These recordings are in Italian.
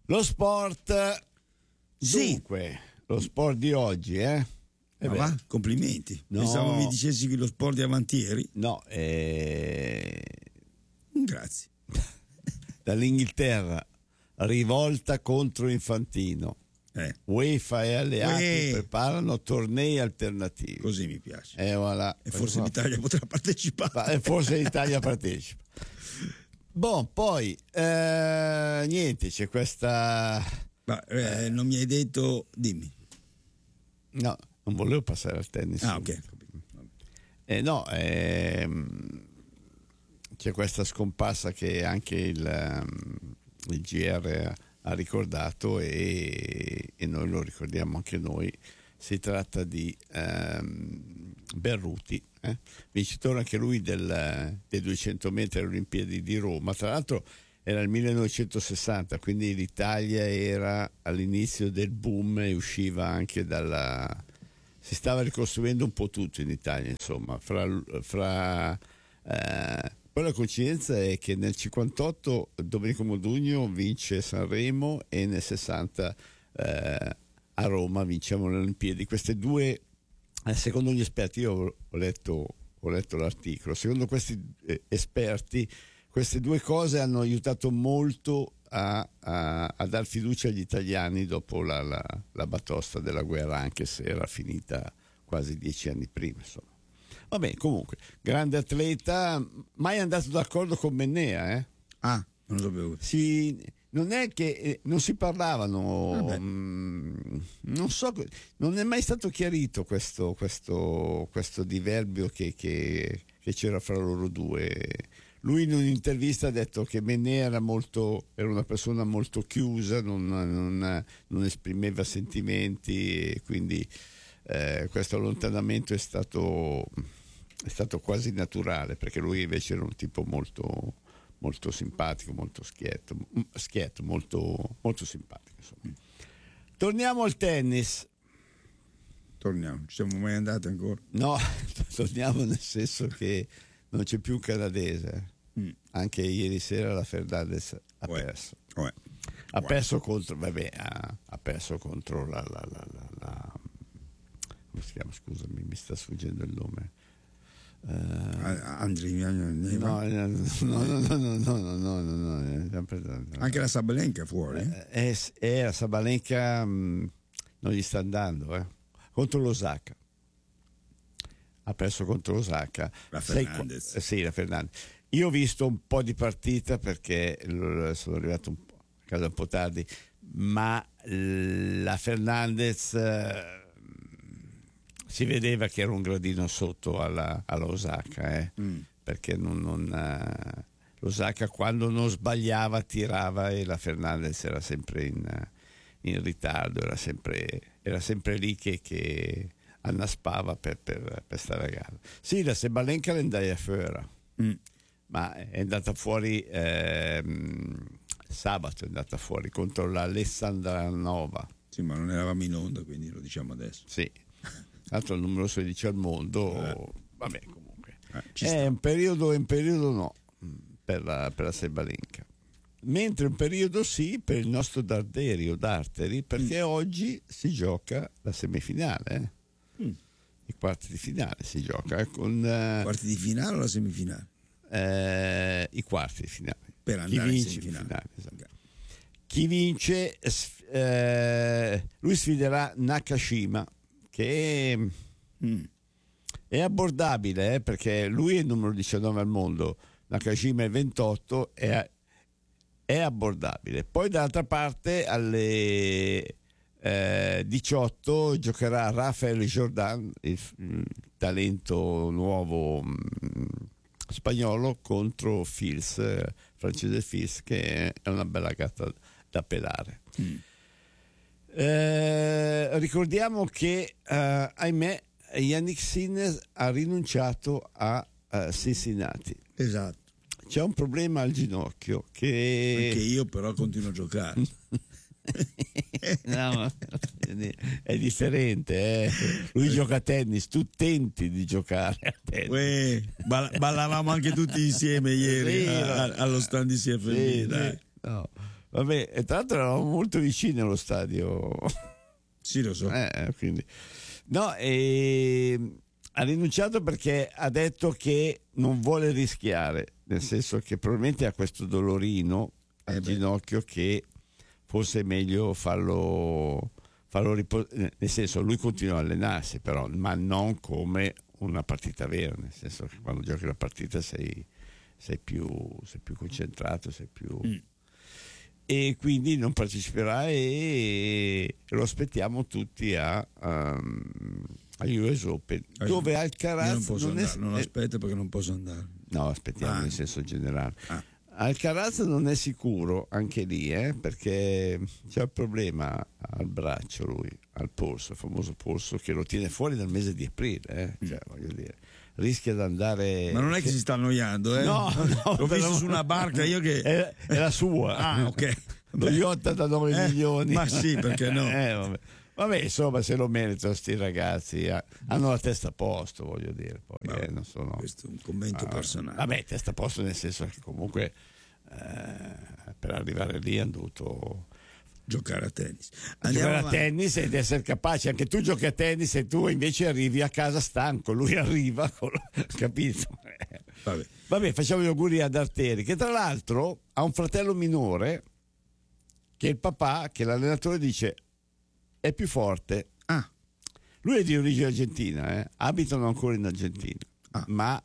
Lo sport, Sì. dunque, lo sport di oggi, Va? Complimenti. No. Pensavo mi dicessi che lo sport di avantieri. No, Grazie. dall'Inghilterra, rivolta contro Infantino. UEFA e alleati preparano tornei alternativi. Così mi piace. Voilà. E forse l'Italia potrà partecipare. Forse l'Italia partecipa. Poi niente, c'è questa. Non mi hai detto, dimmi. No, non volevo passare al tennis. Ok. No, c'è questa scomparsa che anche il GR ha ricordato e noi lo ricordiamo anche noi. Si tratta di Berruti, vincitore anche lui dei 200 metri alle Olimpiadi di Roma. Tra l'altro era il 1960, quindi l'Italia era all'inizio del boom e usciva anche si stava ricostruendo un po' tutto in Italia, insomma. Poi la coincidenza è che nel 58 Domenico Modugno vince Sanremo e nel 60 a Roma vinciamo le Olimpiadi. Queste due, secondo gli esperti, io ho letto l'articolo, secondo questi esperti queste due cose hanno aiutato molto a dar fiducia agli italiani dopo la batosta della guerra, anche se era finita quasi 10 anni prima, insomma. Vabbè, comunque, grande atleta, mai andato d'accordo con Mennea, non lo sapevo. Sì, non è che non si parlavano, non so, non è mai stato chiarito questo diverbio che c'era fra loro due. Lui in un'intervista ha detto che Mennea era una persona molto chiusa, non esprimeva sentimenti e quindi questo allontanamento è stato quasi naturale, perché lui invece era un tipo molto, molto simpatico, molto schietto, molto, molto simpatico, insomma. Torniamo al tennis. Ci siamo mai andati ancora? No, torniamo nel senso che non c'è più un canadese. Anche ieri sera la Fernandez ha perso. Ha perso contro, ha perso contro la come si chiama, scusami, mi sta sfuggendo il nome. No. Anche la Sabalenka fuori. La Sabalenka non gli sta andando, contro l'Osaka. Ha perso contro l'Osaka. La Fernandez. Sì, la Fernandez. Io ho visto un po' di partita perché sono arrivato a casa un po' tardi, ma la Fernandez si vedeva che era un gradino sotto alla Osaka, perché l'Osaka quando non sbagliava tirava e la Fernandez era sempre in ritardo, era sempre lì che annaspava per stare a gara. Sì, la Sabalenka l'andai a fuori, ma è andata fuori sabato, è andata fuori contro l'Alessandranova. Sì, ma non eravamo in onda, quindi lo diciamo adesso. Sì, l'altro il numero 16 al mondo. Vabbè, comunque è un periodo no per la Sabalenka, mentre un periodo sì per il nostro Darteri, perché oggi si gioca la semifinale, i quarti di finale si gioca con quarti di finale o la semifinale? I quarti di finale per andare in semifinale. Esatto. Chi vince lui sfiderà Nakashima, che è abbordabile, perché lui è il numero 19 al mondo, Nakashima è 28, è abbordabile. Poi dall'altra parte alle 18 giocherà Rafael Jordan, il talento nuovo spagnolo, contro francese Fils, che è una bella gatta da pelare. Ricordiamo che ahimè Yannick Sinner ha rinunciato a Cincinnati. Esatto. C'è un problema al ginocchio che anche io però continuo a giocare. No, è differente, lui gioca a tennis, tu tenti di giocare a tennis. Ballavamo anche tutti insieme ieri allo stand di CFB. No, Vabbè, e tra l'altro eravamo molto vicini allo stadio. Sì, lo so. Quindi. No, ha rinunciato perché ha detto che non vuole rischiare, nel senso che probabilmente ha questo dolorino al ginocchio che forse è meglio farlo riposare, nel senso lui continua a allenarsi però, ma non come una partita vera, nel senso che quando giochi la partita sei più concentrato, sei più... E quindi non parteciperà e lo aspettiamo tutti a US Open, dove Alcaraz non aspetto perché non posso andare. No, aspettiamo nel senso generale. Alcaraz non è sicuro anche lì, perché c'è il problema al braccio, lui al polso, il famoso polso che lo tiene fuori dal mese di aprile, cioè, voglio dire, rischia di andare. Ma non è che si sta annoiando, No, l'ho visto su una barca io che è la sua. Ok. Gli 89 milioni. Ma sì, perché no? Vabbè, insomma, se lo meritano sti ragazzi, hanno la testa a posto, voglio dire. Poi, non sono... Questo è un commento personale. Vabbè, testa a posto nel senso che comunque per arrivare lì hanno dovuto giocare a tennis. Giocare a tennis ed essere capaci. Anche tu giochi a tennis e tu invece arrivi a casa stanco, lui arriva capito? Vabbè, facciamo gli auguri ad Arteri, che tra l'altro ha un fratello minore che il papà, che l'allenatore dice è più forte. Lui è di origine argentina, abitano ancora in Argentina, ma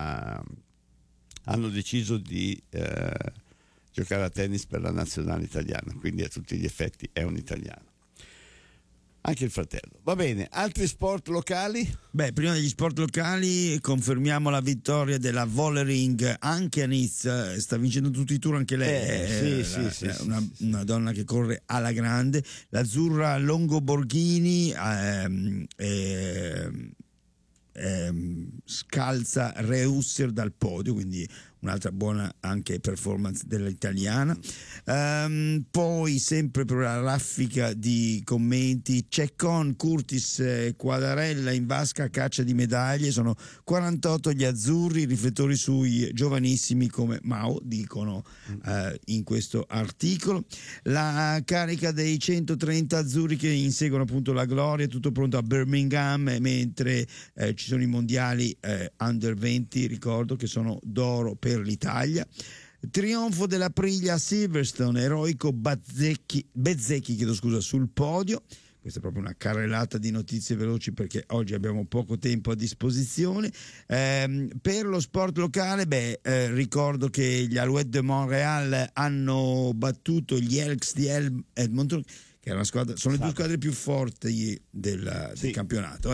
hanno deciso di giocare a tennis per la nazionale italiana, quindi a tutti gli effetti è un italiano. Anche il fratello. Va bene, altri sport locali? Prima degli sport locali confermiamo la vittoria della Vollering anche a Nizza, sta vincendo tutti i tour anche lei, una donna che corre alla grande. L'azzurra Longoborghini scalza Reusser dal podio, quindi un'altra buona anche performance dell'italiana. Poi sempre per la raffica di commenti, Ceccon, Curtis, Quadarella in vasca a caccia di medaglie, sono 48 gli azzurri, riflettori sui giovanissimi come Mao dicono in questo articolo. La carica dei 130 azzurri che inseguono appunto la gloria, tutto pronto a Birmingham, mentre ci sono i mondiali under 20, ricordo che sono d'oro per l'Italia. Trionfo dell'Aprilia a Silverstone, eroico Bezzecchi sul podio. Questa è proprio una carrellata di notizie veloci perché oggi abbiamo poco tempo a disposizione. Per lo sport locale, ricordo che gli Alouettes de Montréal hanno battuto gli Elks di Edmonton, che è una squadra, sono le due squadre più forti del campionato,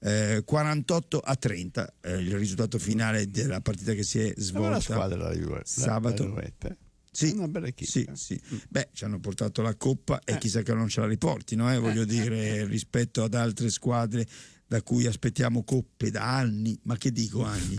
48-30 il risultato finale della partita che si è svolta sabato. Una bella equipe. Sì. Ci hanno portato la coppa e chissà che non ce la riportino, voglio dire, rispetto ad altre squadre da cui aspettiamo coppe da anni, ma che dico anni?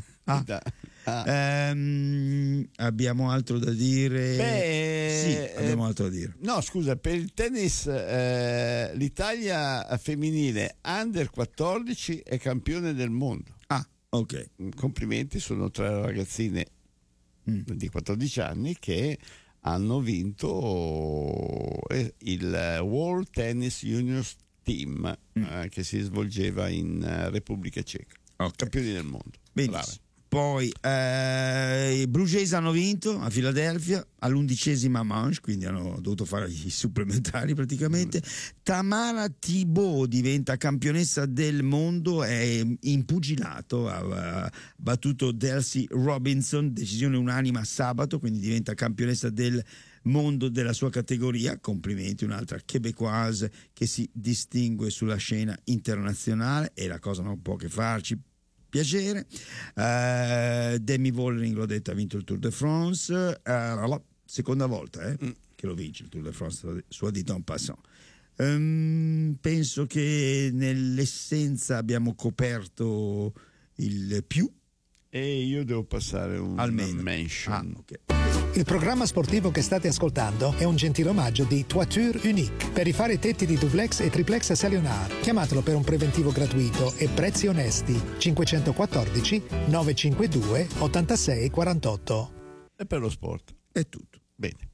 Abbiamo altro da dire? Abbiamo altro da dire. No, scusa, per il tennis l'Italia femminile under 14 è campione del mondo. Ok. Complimenti, sono 3 ragazzine di 14 anni che hanno vinto il World Tennis Juniors Team che si svolgeva in Repubblica Ceca. Campioni del mondo. Benissimo. Poi i Blue Jays hanno vinto a Filadelfia all'11ª manche, quindi hanno dovuto fare i supplementari praticamente. Tamara Thibault diventa campionessa del mondo, è in pugilato, ha battuto Delcy Robinson, decisione unanime sabato, quindi diventa campionessa del mondo della sua categoria. Complimenti, un'altra québécoise che si distingue sulla scena internazionale e la cosa non può che farci piacere. Demi Vollering, l'ho detto, ha vinto il Tour de France, la seconda volta che lo vince il Tour de France, soit dit en passant. Penso che nell'essenza abbiamo coperto il più. E io devo passare un mention. Okay. Il programma sportivo che state ascoltando è un gentile omaggio di Toiture Unique. Per rifare tetti di duplex e triplex a Salionar, chiamatelo per un preventivo gratuito e prezzi onesti. 514 952 86 48. E per lo sport è tutto. Bene.